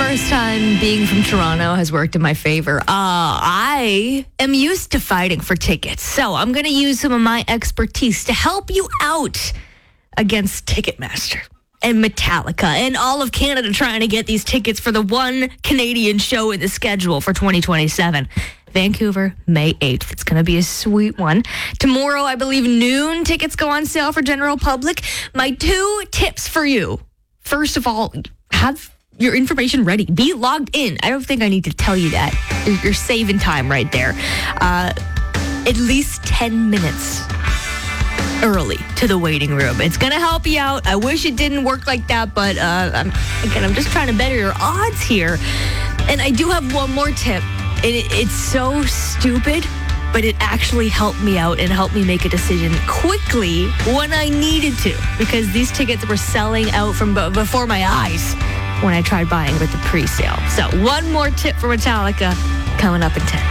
first time being from Toronto has worked in my favor. I am used to fighting for tickets, so I'm going to use some of my expertise to help you out against Ticketmaster and Metallica and all of Canada trying to get these tickets for the one Canadian show in the schedule for 2027. Vancouver, May 8th. It's going to be a sweet one. Tomorrow, I believe noon, tickets go on sale for general public. My 2 tips for you. First of all, have your information ready. Be logged in. I don't think I need to tell you that. You're saving time right there. At least 10 minutes early to the waiting room. It's going to help you out. I wish it didn't work like that, but I'm just trying to better your odds here. And I do have one more tip. It's so stupid, but it actually helped me out and helped me make a decision quickly when I needed to, because these tickets were selling out from before my eyes when I tried buying with the pre-sale. So one more tip for Metallica coming up in 10.